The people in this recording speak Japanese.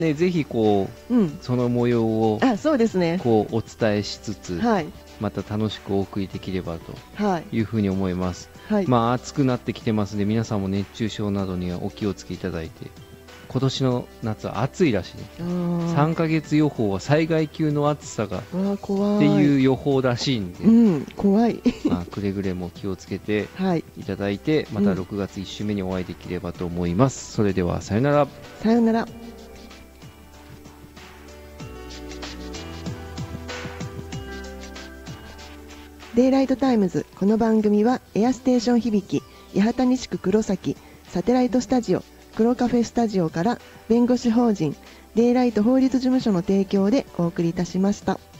ね、ぜひこう、その模様をそうですね、 こうお伝えしつつ、 はい、 また楽しくお送りできればとはい、 いうふうに思います。 はい、 まあ暑くなってきてますので、皆さんも熱中症などにはお気をつけいただいて、今年の夏は暑いらしい、3ヶ月予報は災害級の暑さがっていう予報らしいんで、 怖いまあ、くれぐれも気をつけていただいて、また6月1週目にお会いできればと思います。それではさよなら。 さよなら。デイライトタイムズ、この番組はエアステーション響八幡西区黒崎サテライトスタジオ黒カフェスタジオから弁護士法人デイライト法律事務所の提供でお送りいたしました。